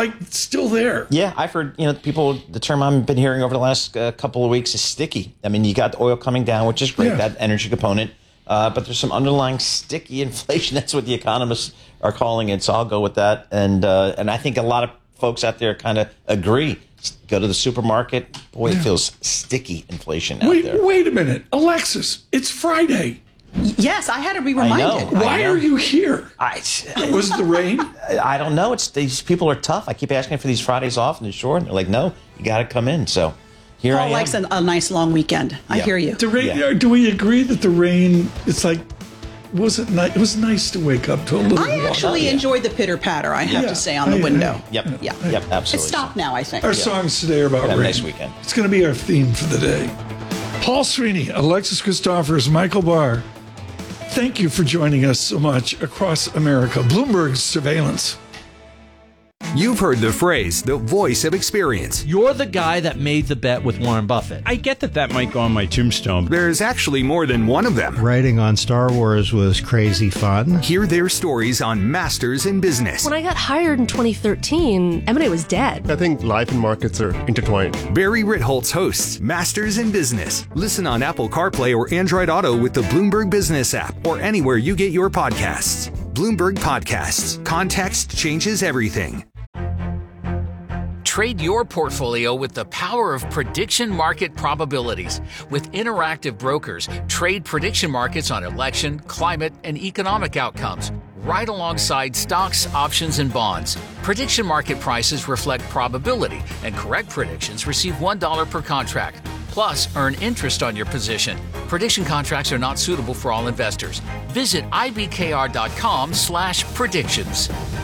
like still there. Yeah, I've heard, the term I've been hearing over the last couple of weeks is sticky. I mean, you got oil coming down, which is great, that energy component. But there's some underlying sticky inflation. That's what the economists are calling it. So I'll go with that. And I think a lot of folks out there kind of agree. Go to the supermarket. Boy, it feels sticky inflation out there. Wait a minute. Alexis, it's Friday. Yes, I had to be reminded. Why are you here? Was it the rain? I don't know. These people are tough. I keep asking for these Fridays off, and they're short. And they're like, no, you got to come in. So here I am. Paul likes a nice long weekend. I hear you. The rain, do we agree that the rain, it's like, wasn't nice? It was nice to wake up to a little I actually enjoyed the pitter patter, I have to say, on the window. Yep, absolutely. It's stopped now, I think. Our songs today are about rain. Have a nice weekend. It's going to be our theme for the day. Paul Sweeney, Alexis Christophers, Michael Barr, thank you for joining us so much across America. Bloomberg's Surveillance. You've heard the phrase, the voice of experience. You're the guy that made the bet with Warren Buffett. I get that might go on my tombstone. There's actually more than one of them. Writing on Star Wars was crazy fun. Hear their stories on Masters in Business. When I got hired in 2013, M&A was dead. I think life and markets are intertwined. Barry Ritholtz hosts Masters in Business. Listen on Apple CarPlay or Android Auto with the Bloomberg Business app or anywhere you get your podcasts. Bloomberg Podcasts. Context changes everything. Trade your portfolio with the power of prediction market probabilities. With Interactive Brokers, trade prediction markets on election, climate, and economic outcomes, right alongside stocks, options, and bonds. Prediction market prices reflect probability, and correct predictions receive $1 per contract. Plus, earn interest on your position. Prediction contracts are not suitable for all investors. Visit ibkr.com/predictions.